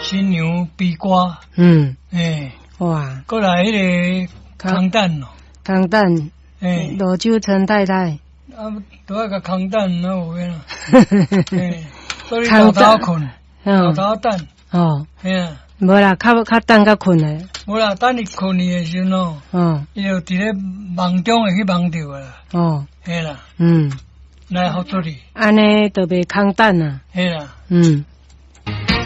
新娘悲歌， 哇， 过来迄个空蛋咯， 空蛋，罗州陈太太， 都要个空蛋，那有个啦，所以豆豆困，豆豆蛋， 无啦，较等较困诶， 无啦，等你困去诶时阵伊就伫咧梦中会去梦着啦，嘿啦，来辅助你， 安尼就袂空蛋啊， 嘿啦，